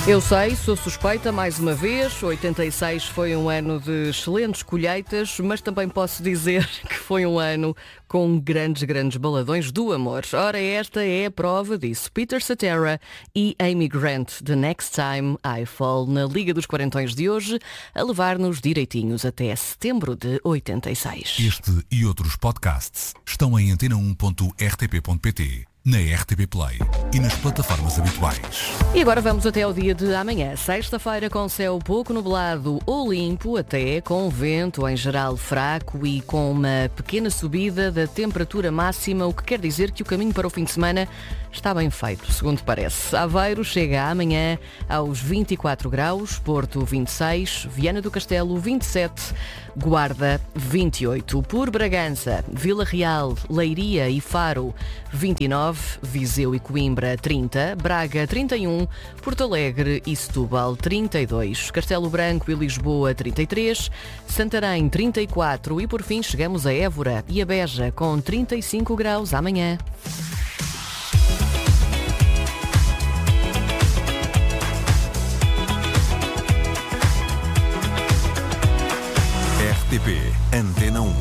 Eu sei, sou suspeita mais uma vez, 86 foi um ano de excelentes colheitas, mas também posso dizer que foi um ano com grandes baladões do amor. Ora, esta é a prova disso. Peter Cetera e Amy Grant, The Next Time I Fall, na Liga dos Quarentões de hoje, a levar-nos direitinhos até setembro de 86. Este e outros podcasts estão em antena1.rtp.pt. Na RTP Play e nas plataformas habituais. E agora vamos até ao dia de amanhã, sexta-feira, com céu pouco nublado ou limpo, até com vento em geral fraco e com uma pequena subida da temperatura máxima, o que quer dizer que o caminho para o fim de semana está bem feito, segundo parece. Aveiro chega amanhã aos 24 graus, Porto 26, Viana do Castelo 27, Guarda 28. Por Bragança, Vila Real, Leiria e Faro 29, Viseu e Coimbra 30, Braga 31, Porto Alegre e Setúbal 32, Castelo Branco e Lisboa 33, Santarém 34 e por fim chegamos a Évora e a Beja com 35 graus amanhã. RTP Antena 1.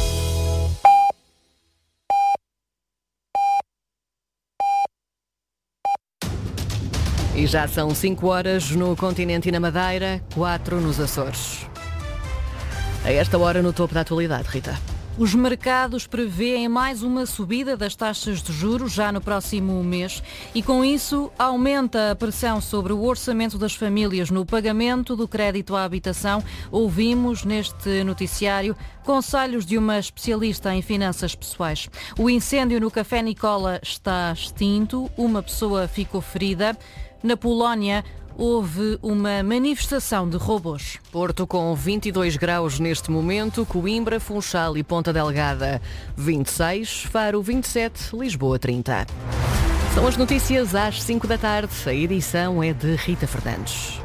E já são 5 horas no continente e na Madeira, 4 nos Açores. A esta hora no topo da atualidade, Rita. Os mercados prevêem mais uma subida das taxas de juros já no próximo mês e, com isso, aumenta a pressão sobre o orçamento das famílias no pagamento do crédito à habitação. Ouvimos neste noticiário conselhos de uma especialista em finanças pessoais. O incêndio no Café Nicola está extinto, uma pessoa ficou ferida. Na Polónia, houve uma manifestação de robôs. Porto com 22 graus neste momento, Coimbra, Funchal e Ponta Delgada 26, Faro 27, Lisboa 30. São as notícias às 5 da tarde. A edição é de Rita Fernandes.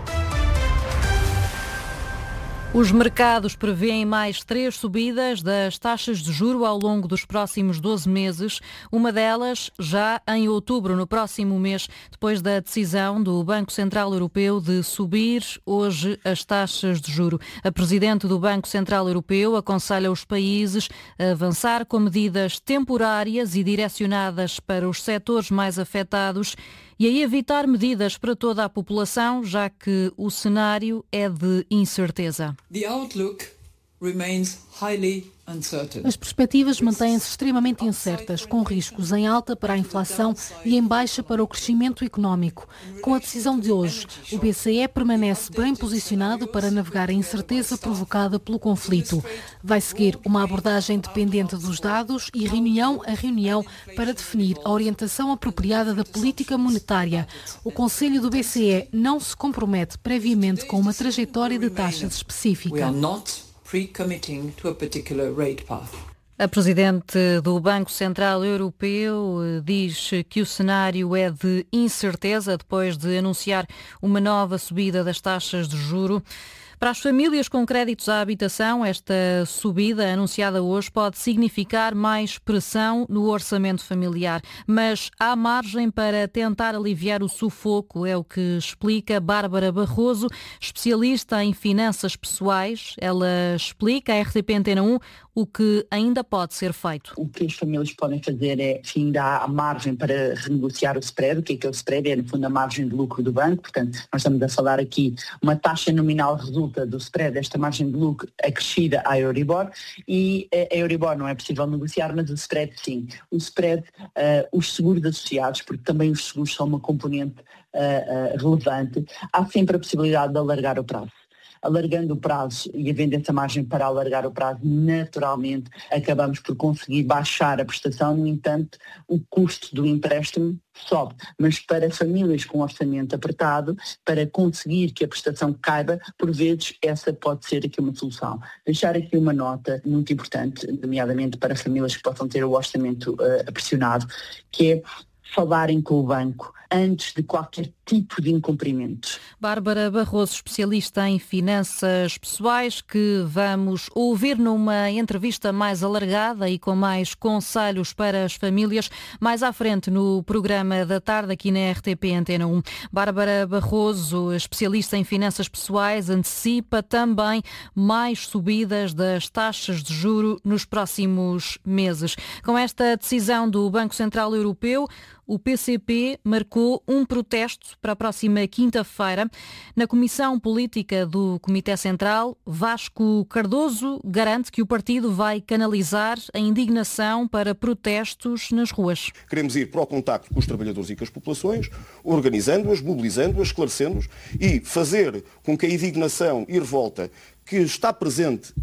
Os mercados prevêem mais 3 subidas das taxas de juro ao longo dos próximos 12 meses, uma delas já em outubro, no próximo mês, depois da decisão do Banco Central Europeu de subir hoje as taxas de juro. A Presidente do Banco Central Europeu aconselha os países a avançar com medidas temporárias e direcionadas para os setores mais afetados e a evitar medidas para toda a população, já que o cenário é de incerteza. The outlook remains highly uncertain. As perspectivas mantêm-se extremamente incertas, com riscos em alta para a inflação e em baixa para o crescimento económico. Com a decisão de hoje, o BCE permanece bem posicionado para navegar a incerteza provocada pelo conflito. Vai seguir uma abordagem dependente dos dados e reunião a reunião para definir a orientação apropriada da política monetária. O Conselho do BCE não se compromete previamente com uma trajetória de taxas específica. Pre-committing to a particular rate path. A Presidente do Banco Central Europeu diz que o cenário é de incerteza depois de anunciar uma nova subida das taxas de juro. Para as famílias com créditos à habitação, esta subida anunciada hoje pode significar mais pressão no orçamento familiar, mas há margem para tentar aliviar o sufoco, é o que explica Bárbara Barroso, especialista em finanças pessoais. Ela explica à RTP Antena 1 o que ainda pode ser feito. O que as famílias podem fazer é, sim, dar a margem para renegociar o spread. O que é o spread? É, no fundo, a margem de lucro do banco. Portanto, nós estamos a falar aqui, uma taxa nominal resulta do spread, esta margem de lucro acrescida à Euribor, e a Euribor não é possível negociar, mas o spread sim. O spread, os seguros associados, porque também os seguros são uma componente relevante, há sempre a possibilidade de alargar o prazo. Alargando o prazo e havendo essa margem para alargar o prazo, naturalmente acabamos por conseguir baixar a prestação. No entanto, o custo do empréstimo sobe. Mas para famílias com orçamento apertado, para conseguir que a prestação caiba, por vezes essa pode ser aqui uma solução. Deixar aqui uma nota muito importante, nomeadamente para famílias que possam ter o orçamento pressionado, que é falarem com o banco antes de qualquer tipo de incumprimentos. Bárbara Barroso, especialista em finanças pessoais, que vamos ouvir numa entrevista mais alargada e com mais conselhos para as famílias mais à frente no programa da tarde aqui na RTP Antena 1. Bárbara Barroso, especialista em finanças pessoais, antecipa também mais subidas das taxas de juro nos próximos meses. Com esta decisão do Banco Central Europeu, o PCP marcou um protesto para a próxima quinta-feira. Na Comissão Política do Comitê Central, Vasco Cardoso garante que o partido vai canalizar a indignação para protestos nas ruas. Queremos ir para o contacto com os trabalhadores e com as populações, organizando-as, mobilizando-as, esclarecendo-as e fazer com que a indignação e revolta que está presente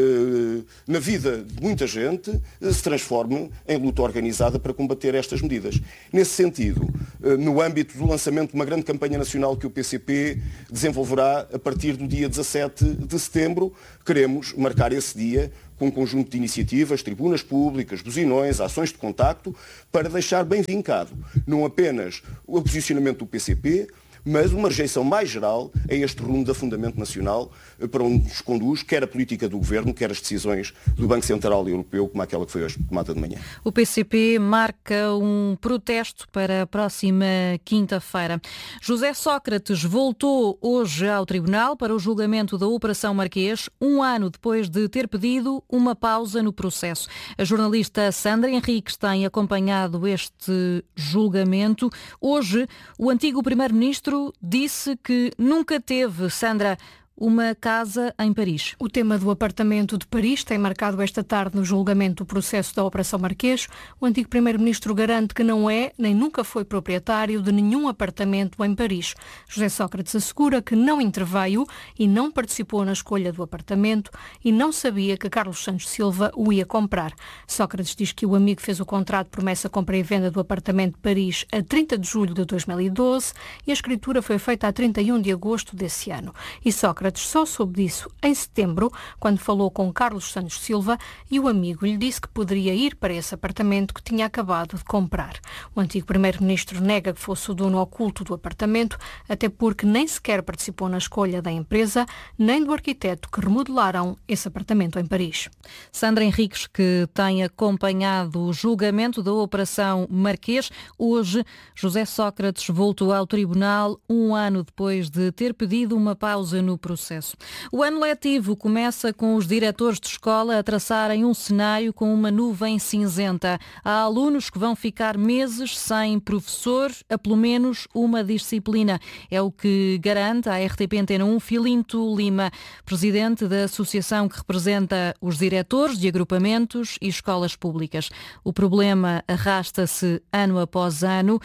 na vida de muita gente se transforme em luta organizada para combater estas medidas. Nesse sentido, no âmbito do lançamento de uma grande campanha nacional que o PCP desenvolverá a partir do dia 17 de setembro, queremos marcar esse dia com um conjunto de iniciativas, tribunas públicas, buzinões, ações de contacto, para deixar bem vincado não apenas o posicionamento do PCP, mas uma rejeição mais geral a este rumo de afundamento nacional para onde nos conduz quer a política do Governo, quer as decisões do Banco Central Europeu, como aquela que foi hoje tomada de manhã. O PCP marca um protesto para a próxima quinta-feira. José Sócrates voltou hoje ao Tribunal para o julgamento da Operação Marquês, um ano depois de ter pedido uma pausa no processo. A jornalista Sandra Henriques tem acompanhado este julgamento. Hoje, o antigo primeiro-ministro disse que nunca teve, Sandra, uma casa em Paris. O tema do apartamento de Paris tem marcado esta tarde no julgamento do processo da Operação Marquês. O antigo primeiro-ministro garante que não é, nem nunca foi proprietário de nenhum apartamento em Paris. José Sócrates assegura que não interveio e não participou na escolha do apartamento e não sabia que Carlos Santos Silva o ia comprar. Sócrates diz que o amigo fez o contrato de promessa compra e venda do apartamento de Paris a 30 de julho de 2012 e a escritura foi feita a 31 de agosto desse ano. E Sócrates só soube disso em setembro, quando falou com Carlos Santos Silva e o amigo lhe disse que poderia ir para esse apartamento que tinha acabado de comprar. O antigo primeiro-ministro nega que fosse o dono oculto do apartamento, até porque nem sequer participou na escolha da empresa, nem do arquiteto que remodelaram esse apartamento em Paris. Sandra Henriques, que tem acompanhado o julgamento da Operação Marquês, hoje José Sócrates voltou ao tribunal um ano depois de ter pedido uma pausa no processo. O ano letivo começa com os diretores de escola a traçarem um cenário com uma nuvem cinzenta. Há alunos que vão ficar meses sem professor a pelo menos uma disciplina. É o que garante a RTP Antena 1 Filinto Lima, presidente da associação que representa os diretores de agrupamentos e escolas públicas. O problema arrasta-se ano após ano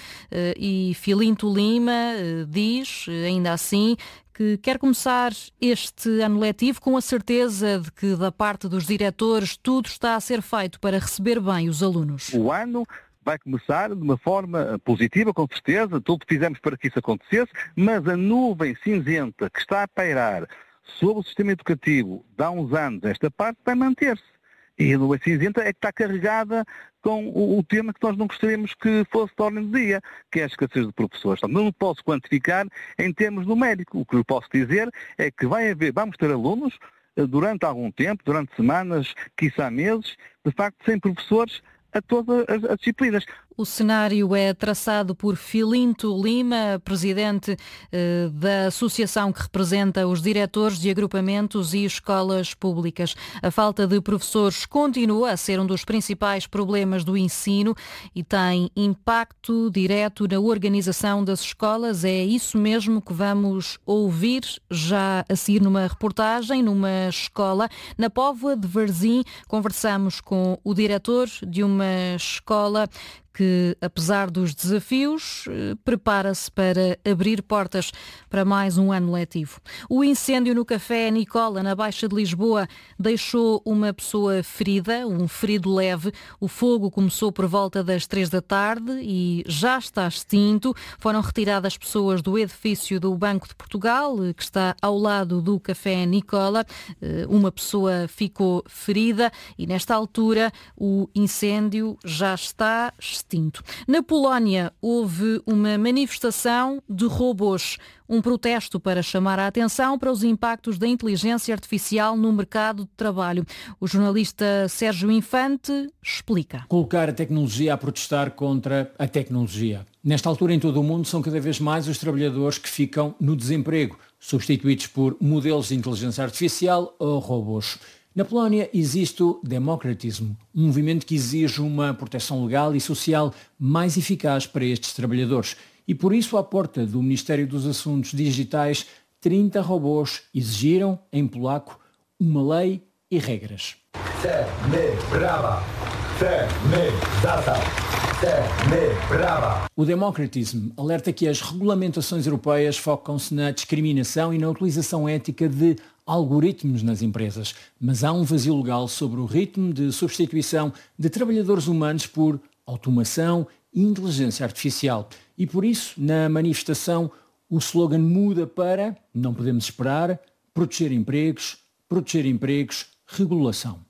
e Filinto Lima diz, ainda assim, que quer começar este ano letivo com a certeza de que, da parte dos diretores, tudo está a ser feito para receber bem os alunos. O ano vai começar de uma forma positiva, com certeza, tudo fizemos para que isso acontecesse, mas a nuvem cinzenta que está a pairar sobre o sistema educativo de há uns anos, esta parte, vai manter-se. E a nuvem cinzenta é que está carregada com o tema que nós não gostaríamos que fosse de ordem do dia, que é a escassez de professores. Então, não posso quantificar em termos numéricos. O que eu posso dizer é que vamos ter alunos durante algum tempo, durante semanas, quiçá meses, de facto, sem professores a todas as disciplinas. O cenário é traçado por Filinto Lima, presidente da associação que representa os diretores de agrupamentos e escolas públicas. A falta de professores continua a ser um dos principais problemas do ensino e tem impacto direto na organização das escolas. É isso mesmo que vamos ouvir já a seguir numa reportagem numa escola. Na Póvoa de Varzim, conversamos com o diretor de uma escola que, apesar dos desafios, prepara-se para abrir portas para mais um ano letivo. O incêndio no Café Nicola, na Baixa de Lisboa, deixou uma pessoa ferida, um ferido leve. O fogo começou por volta das 3 da tarde e já está extinto. Foram retiradas pessoas do edifício do Banco de Portugal, que está ao lado do Café Nicola. Uma pessoa ficou ferida e, nesta altura, o incêndio já está extinto. extinto. Na Polónia houve uma manifestação de robôs, um protesto para chamar a atenção para os impactos da inteligência artificial no mercado de trabalho. O jornalista Sérgio Infante explica. Colocar a tecnologia a protestar contra a tecnologia. Nesta altura, em todo o mundo, são cada vez mais os trabalhadores que ficam no desemprego, substituídos por modelos de inteligência artificial ou robôs. Na Polónia existe o democratismo, um movimento que exige uma proteção legal e social mais eficaz para estes trabalhadores. E por isso, à porta do Ministério dos Assuntos Digitais, 30 robôs exigiram, em polaco, uma lei e regras. O democratismo alerta que as regulamentações europeias focam-se na discriminação e na utilização ética de algoritmos nas empresas, mas há um vazio legal sobre o ritmo de substituição de trabalhadores humanos por automação e inteligência artificial. E por isso, na manifestação, o slogan muda para não podemos esperar, proteger empregos, regulação.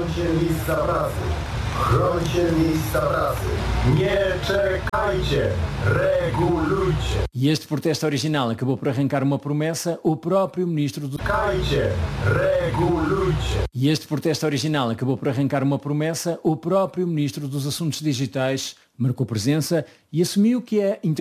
E este protesto original acabou por arrancar uma promessa ao próprio ministro dos Assuntos Digitais, marcou presença e assumiu que a